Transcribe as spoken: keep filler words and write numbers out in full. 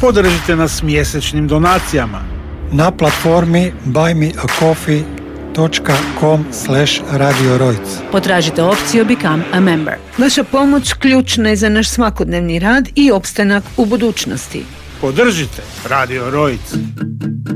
Podržite nas mjesečnim donacijama na platformi buy me a coffee dot com slash radio rojc. Potražite opciju Become a Member. Vaša pomoć ključna je za naš svakodnevni rad i opstanak u budućnosti. Podržite Radio Rojc.